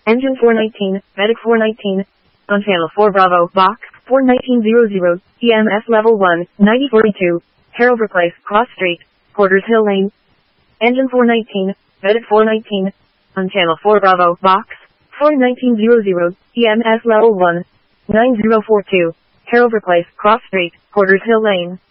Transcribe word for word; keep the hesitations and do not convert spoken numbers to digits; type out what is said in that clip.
Engine four nineteen, Medic four nineteen. On channel four Bravo, box, four nineteen hundred, E M S level one, ninety forty-two. Harover Place, Cross Street, Porters Hill Lane. Engine four nineteen, Medic four nineteen. On channel four Bravo, box, four nineteen hundred, E M S level one, nine zero four two. Harover Place, Cross Street, Porters Hill Lane.